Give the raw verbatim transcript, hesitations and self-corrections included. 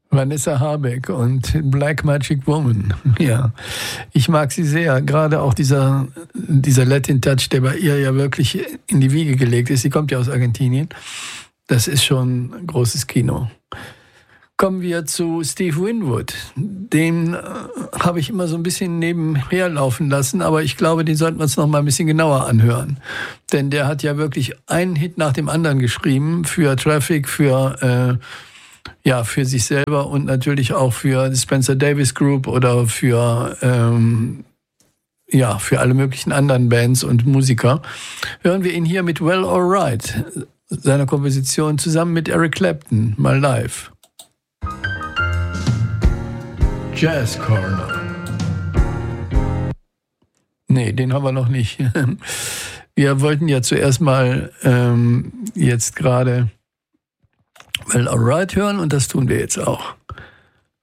Vanessa Harbeck und Black Magic Woman. Ja, ich mag sie sehr. Gerade auch dieser, dieser Latin Touch, der bei ihr ja wirklich in die Wiege gelegt ist. Sie kommt ja aus Argentinien. Das ist schon ein großes Kino. Kommen wir zu Steve Winwood. Den äh, habe ich immer so ein bisschen nebenher laufen lassen, aber ich glaube, den sollten wir uns noch mal ein bisschen genauer anhören. Denn der hat ja wirklich einen Hit nach dem anderen geschrieben für Traffic, für äh, ja, für sich selber und natürlich auch für die Spencer Davis Group oder für, ähm, ja, für alle möglichen anderen Bands und Musiker. Hören wir ihn hier mit Well Alright, seiner Komposition zusammen mit Eric Clapton, mal live. Jazz Corner. Nee, den haben wir noch nicht. Wir wollten ja zuerst mal ähm, jetzt gerade Well Alright hören und das tun wir jetzt auch.